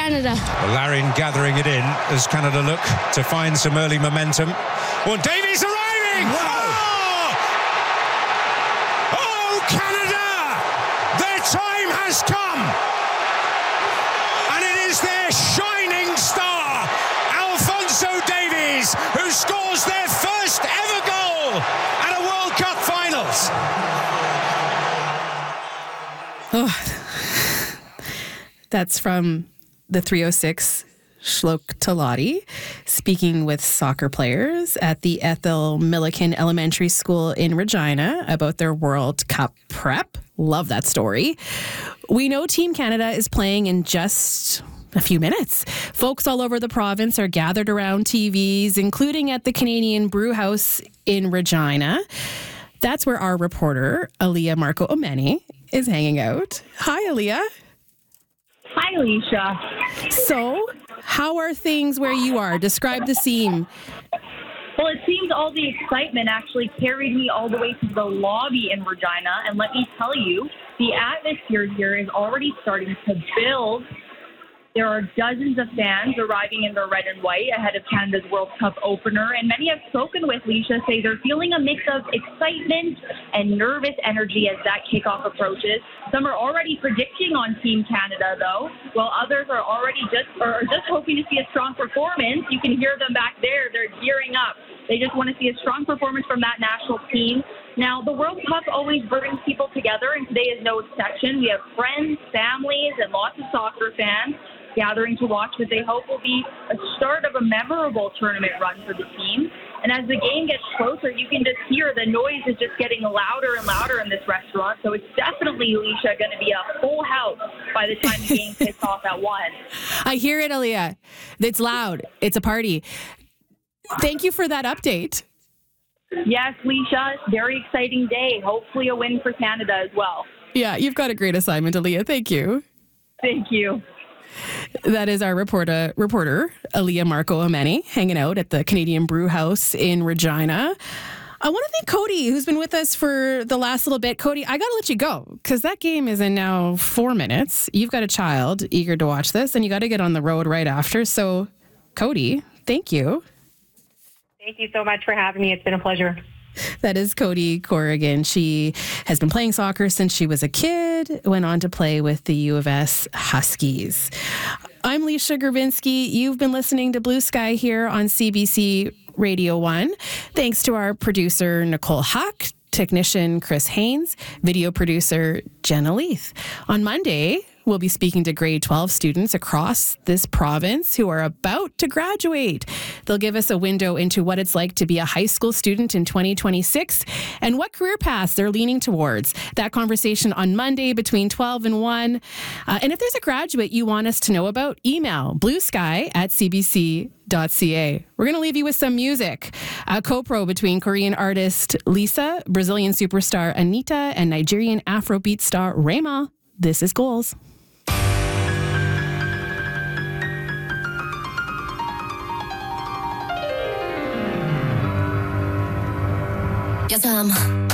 Canada. Well, Larin gathering it in as Canada look to find some early momentum. Well, Davies arriving! Oh, Canada! Their time has come! And it is their shining star, Alphonso Davies, who scores their first ever goal at a World Cup Finals. Oh, that's from the 306 Shlok Talati, speaking with soccer players at the Ethel Milliken Elementary School in Regina about their World Cup prep. Love that story. We know Team Canada is playing in just a few minutes. Folks all over the province are gathered around TVs, including at the Canadian Brew House in Regina. That's where our reporter, Aliyah Marco Omeni, is hanging out. Hi, Aliyah. Hi, Alicia. So, how are things where you are? Describe the scene. Well, it seems all the excitement actually carried me all the way to the lobby in Regina. And let me tell you, the atmosphere here is already starting to build. There are dozens of fans arriving in their red and white ahead of Canada's World Cup opener. And many I've spoken with, Leisha, say they're feeling a mix of excitement and nervous energy as that kickoff approaches. Some are already predicting on Team Canada, though, while others are already just hoping to see a strong performance. You can hear them back there. They're gearing up. They just want to see a strong performance from that national team. Now, the World Cup always brings people together, and today is no exception. We have friends, families, and lots of soccer fans gathering to watch what they hope will be a start of a memorable tournament run for the team. And as the game gets closer, you can just hear the noise is just getting louder and louder in this restaurant. So it's definitely, Alicia, going to be a full house by the time the game kicks off at 1. I hear it, Aliyah. It's loud. It's a party. Thank you for that update. Yes, Leisha, very exciting day. Hopefully a win for Canada as well. Yeah, you've got a great assignment, Aliyah. Thank you. Thank you. That is our reporter, Aliyah Marco Omeni, hanging out at the Canadian Brew House in Regina. I want to thank Cody, who's been with us for the last little bit. Cody, I got to let you go because that game is in now 4 minutes. You've got a child eager to watch this, and you got to get on the road right after. So, Cody, thank you. Thank you so much for having me. It's been a pleasure. That is Cody Corrigan. She has been playing soccer since she was a kid, went on to play with the U of S Huskies. I'm Leisha Gravinsky. You've been listening to Blue Sky here on CBC Radio 1. Thanks to our producer, Nicole Huck, technician Chris Haynes, video producer Jenna Leith. On Monday, we'll be speaking to grade 12 students across this province who are about to graduate. They'll give us a window into what it's like to be a high school student in 2026 and what career paths they're leaning towards. That conversation on Monday between 12 and 1. And if there's a graduate you want us to know about, email bluesky@cbc.ca. We're going to leave you with some music. A co-pro between Korean artist Lisa, Brazilian superstar Anita, and Nigerian Afrobeat star Rema. This is Goals. Yes, I'm